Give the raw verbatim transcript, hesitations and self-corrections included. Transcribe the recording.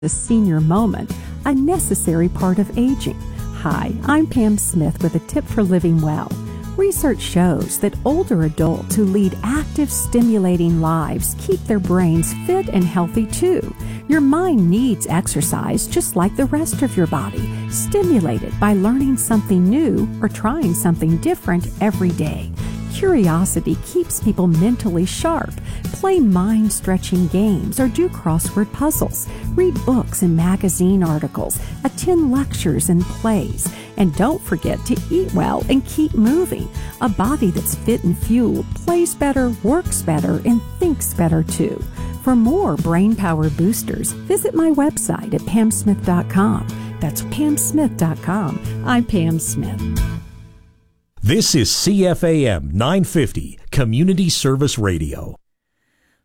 the senior moment, a necessary part of aging. Hi, I'm Pam Smith with a tip for living well. Research shows that older adults who lead active, stimulating lives keep their brains fit and healthy too. Your mind needs exercise just like the rest of your body, stimulated by learning something new or trying something different every day. Curiosity keeps people mentally sharp. Play mind-stretching games or do crossword puzzles. Read books and magazine articles. Attend lectures and plays. And don't forget to eat well and keep moving. A body that's fit and fueled plays better, works better, and thinks better too. For more brain power boosters, visit my website at pam smith dot com. That's pam smith dot com. I'm Pam Smith. This is C F A M nine fifty, Community Service Radio.